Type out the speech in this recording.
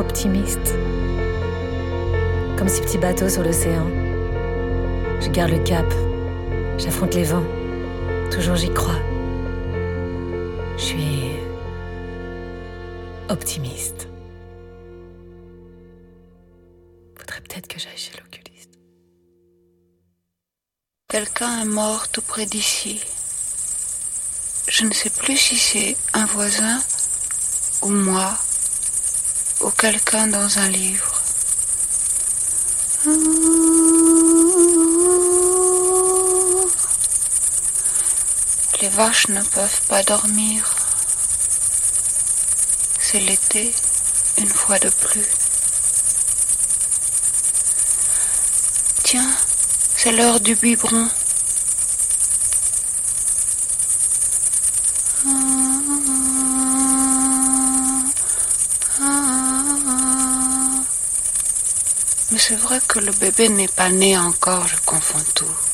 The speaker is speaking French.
optimiste. Comme ces petits bateaux sur l'océan. Je garde le cap, j'affronte les vents. Toujours j'y crois. Je suis optimiste. Faudrait peut-être que j'aille chez l'oculiste. Quelqu'un est mort tout près d'ici. Je ne sais plus si c'est un voisin ou moi ou quelqu'un dans un livre. Les vaches ne peuvent pas dormir. C'est l'été, une fois de plus. Tiens, c'est l'heure du biberon. Mais c'est vrai que le bébé n'est pas né encore, je confonds tout.